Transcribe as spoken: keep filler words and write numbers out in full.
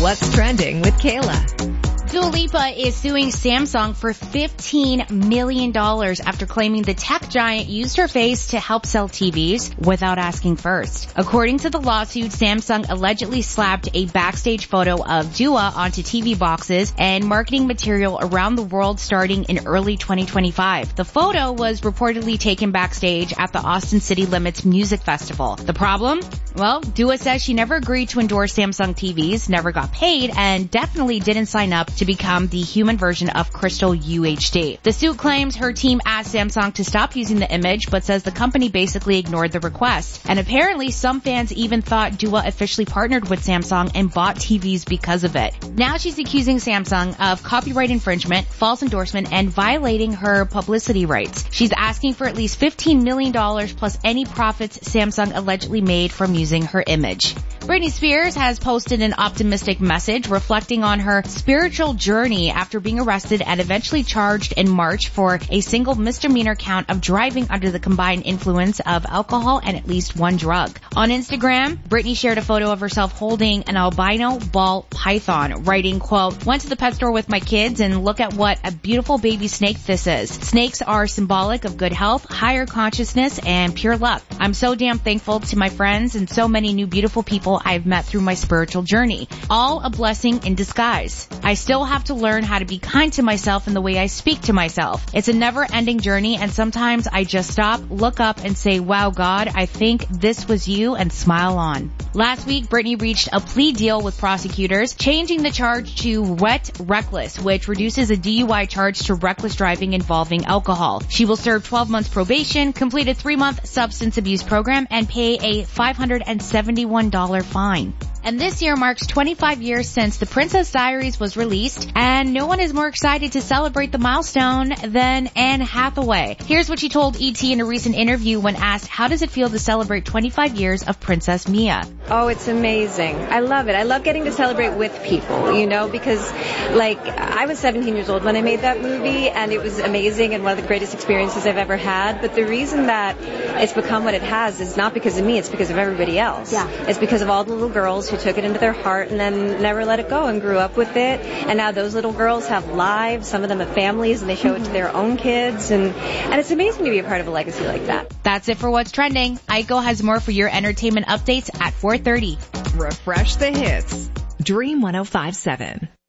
What's Trending with Kayla. Dua Lipa is suing Samsung for fifteen million dollars after claiming the tech giant used her face to help sell T Vs without asking first. According to the lawsuit, Samsung allegedly slapped a backstage photo of Dua onto T V boxes and marketing material around the world starting in early twenty twenty-five. The photo was reportedly taken backstage at the Austin City Limits Music Festival. The problem? Well, Dua says she never agreed to endorse Samsung T Vs, never got paid, and definitely didn't sign up to become the human version of Crystal U H D. The suit claims her team asked Samsung to stop using the image, but says the company basically ignored the request. And apparently some fans even thought Dua officially partnered with Samsung and bought T Vs because of it. Now she's accusing Samsung of copyright infringement, false endorsement, and violating her publicity rights. She's asking for at least fifteen million dollars plus any profits Samsung allegedly made from using her image. Britney Spears has posted an optimistic message reflecting on her spiritual journey after being arrested and eventually charged in March for a single misdemeanor count of driving under the combined influence of alcohol and at least one drug. On Instagram, Britney shared a photo of herself holding an albino ball python, writing, quote, "Went to the pet store with my kids and look at what a beautiful baby snake this is. Snakes are symbolic of good health, higher consciousness, and pure luck. I'm so damn thankful to my friends and so many new beautiful people I've met through my spiritual journey. All a blessing in disguise. I still have to learn how to be kind to myself in the way I speak to myself. It's a never-ending journey, and sometimes I just stop, look up, and say, wow, God, I think this was you, and smile on." Last week, Britney reached a plea deal with prosecutors, changing the charge to wet reckless, which reduces a D U I charge to reckless driving involving alcohol. She will serve twelve months probation, complete a three-month substance abuse program, and pay a five hundred seventy-one dollars fine. And this year marks twenty-five years since The Princess Diaries was released, and no one is more excited to celebrate the milestone than Anne Hathaway. Here's what she told E T in a recent interview when asked, how does it feel to celebrate twenty-five years of Princess Mia? Oh, it's amazing. I love it. I love getting to celebrate with people, you know, because, like, I was seventeen years old when I made that movie, and it was amazing and one of the greatest experiences I've ever had. But the reason that it's become what it has is not because of me, it's because of everybody else. Yeah. It's because of all the little girls who took it into their heart and then never let it go and grew up with it. And now those little girls have lives, some of them have families, and they show it to their own kids. And, and it's amazing to be a part of a legacy like that. That's it for What's Trending. Aiko has more for your entertainment updates at four thirty. Refresh the hits. Dream one oh five point seven.